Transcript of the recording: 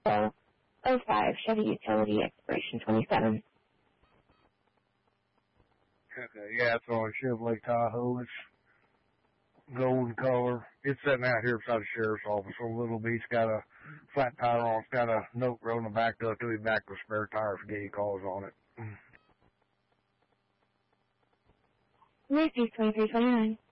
05 Chevy Utility, expiration 27. Okay, yeah, it's on Chevrolet Tahoe. It's golden color. It's sitting out here beside the sheriff's office on Little Beach. Got a flat tire on it. It's got a note on the back of it. To be back with spare tires for getting calls on it. Macy's 2329.